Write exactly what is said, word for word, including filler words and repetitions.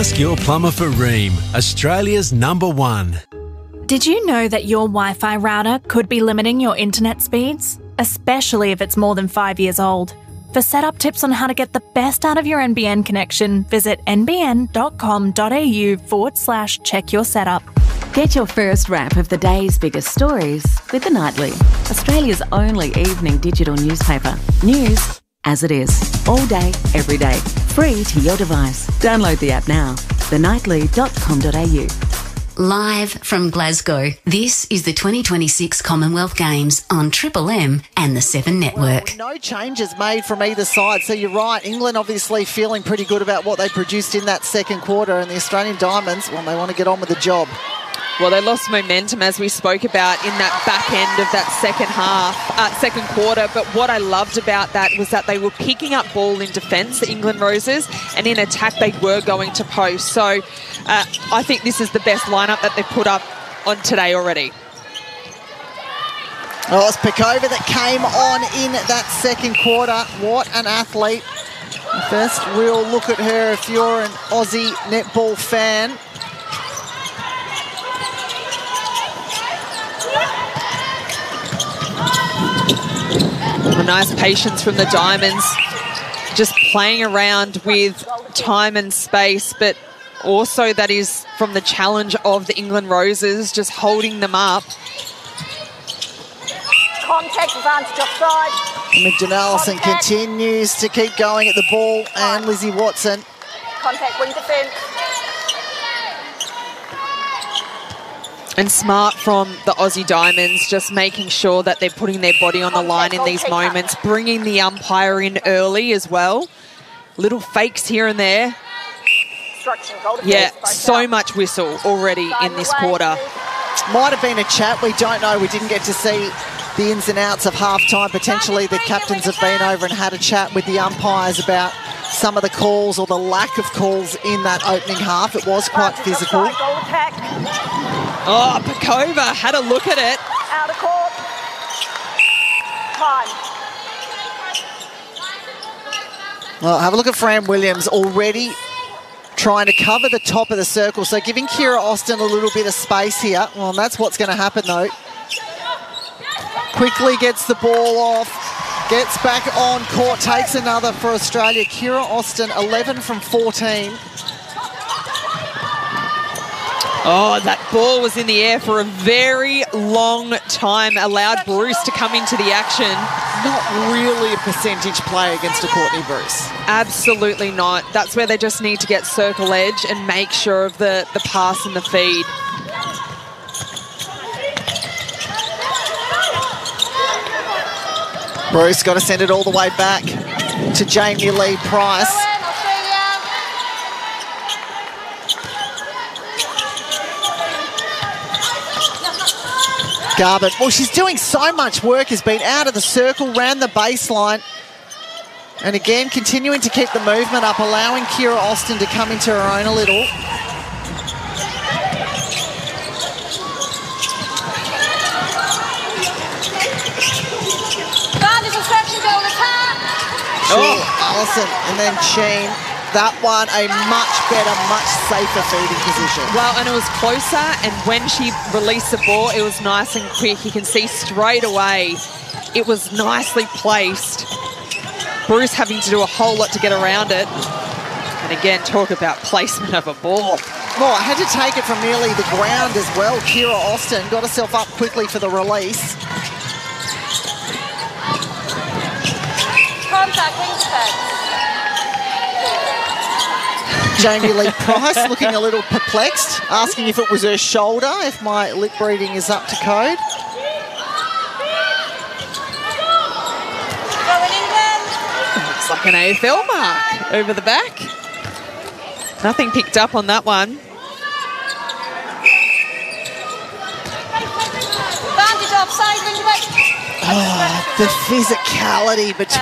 Ask your plumber for Rheem, Australia's number one. Did you know that your Wi-Fi router could be limiting your internet speeds? Especially if it's more than five years old. For setup tips on how to get the best out of your N B N connection, visit nbn.com.au forward slash check your setup. Get your first wrap of the day's biggest stories with The Nightly, Australia's only evening digital newspaper. News as it is, all day, every day, free to your device. Download the app now, the nightly dot com dot a u. Live from Glasgow, this is the twenty twenty-six Commonwealth Games on Triple M and the Seven Network. Well, no changes made from either side, so you're right. England obviously feeling pretty good about what they produced in that second quarter, and the Australian Diamonds, well, they want to get on with the job. Well, they lost momentum, as we spoke about, in that back end of that second half, uh, second quarter. But what I loved about that was that they were picking up ball in defence, the England Roses, and in attack they were going to post. So uh, I think this is the best lineup that they've put up on today already. Oh, it's Pikova that came on in that second quarter. What an athlete. First real look at her if you're an Aussie netball fan. A nice patience from the Diamonds, just playing around with time and space, but also that is from the challenge of the England Roses, just holding them up. Contact advantage offside. McDonnellson continues to keep going at the ball, and Lizzie Watson. Contact wing defence. And smart from the Aussie Diamonds, just making sure that they're putting their body on the line in these moments, bringing the umpire in early as well. Little fakes here and there. Yeah, so much whistle already in this quarter. Might have been a chat, we don't know. We didn't get to see the ins and outs of halftime. Potentially the captains have been over and had a chat with the umpires about some of the calls or the lack of calls in that opening half. It was quite physical. Oh, Pikova had a look at it. Out of court. Time. Well, have a look at Fran Williams already trying to cover the top of the circle. So giving Kira Austin a little bit of space here. Well, and that's what's going to happen though. Quickly gets the ball off. Gets back on court. Takes another for Australia. Kira Austin, eleven from fourteen. Oh, that ball was in the air for a very long time, allowed Bruce to come into the action. Not really a percentage play against a Courtney Bruce. Absolutely not. That's where they just need to get circle edge and make sure of the, the pass and the feed. Bruce got to send it all the way back to Jamie Lee Price. Garbutt, well, she's doing so much work, has been out of the circle, ran the baseline, and again continuing to keep the movement up, allowing Kira Austin to come into her own a little. Oh, Allison, and then Sheen. That one a much better, much safer feeding position. Well, and it was closer, and when she released the ball, it was nice and quick. You can see straight away it was nicely placed. Bruce having to do a whole lot to get around it. And again, talk about placement of a ball. Oh, I had to take it from nearly the ground as well. Kira Austin got herself up quickly for the release. Contact wing defence. Jamie Lee Price looking a little perplexed, asking if it was her shoulder, if my lip reading is up to code. Looks like an A F L mark over the back. Nothing picked up on that one. Advantage offside. Oh, the physicality between